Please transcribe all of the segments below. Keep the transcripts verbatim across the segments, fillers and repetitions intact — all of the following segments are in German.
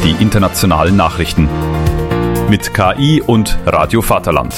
die internationalen Nachrichten. Mit K I und Radio Vaterland.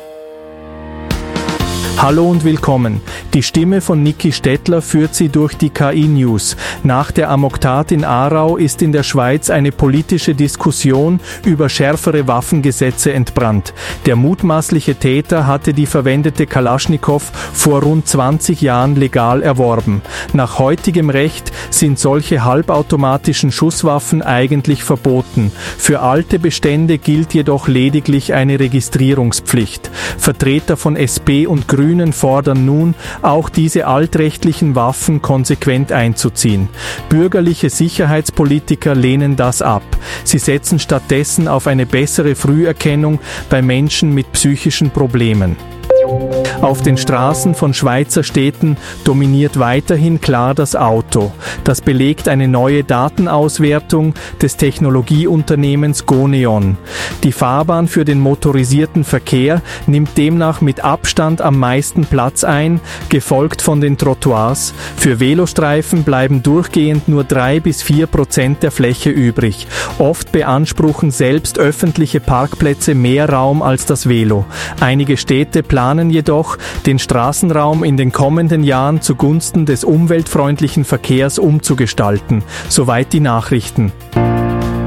Hallo und willkommen. Die Stimme von Niki Stettler führt Sie durch die K I-News. Nach der Amoktat in Aarau ist in der Schweiz eine politische Diskussion über schärfere Waffengesetze entbrannt. Der mutmaßliche Täter hatte die verwendete Kalaschnikow vor rund zwanzig Jahren legal erworben. Nach heutigem Recht sind solche halbautomatischen Schusswaffen eigentlich verboten. Für alte Bestände gilt jedoch lediglich eine Registrierungspflicht. Vertreter von S P und Grünen fordern nun, auch diese altrechtlichen Waffen konsequent einzuziehen. Bürgerliche Sicherheitspolitiker lehnen das ab. Sie setzen stattdessen auf eine bessere Früherkennung bei Menschen mit psychischen Problemen. Auf den Straßen von Schweizer Städten dominiert weiterhin klar das Auto. Das belegt eine neue Datenauswertung des Technologieunternehmens Goneon. Die Fahrbahn für den motorisierten Verkehr nimmt demnach mit Abstand am meisten Platz ein, gefolgt von den Trottoirs. Für Velostreifen bleiben durchgehend nur drei bis vier Prozent der Fläche übrig. Oft beanspruchen selbst öffentliche Parkplätze mehr Raum als das Velo. Einige Städte planen jedoch, den Straßenraum in den kommenden Jahren zugunsten des umweltfreundlichen Verkehrs umzugestalten. Soweit die Nachrichten.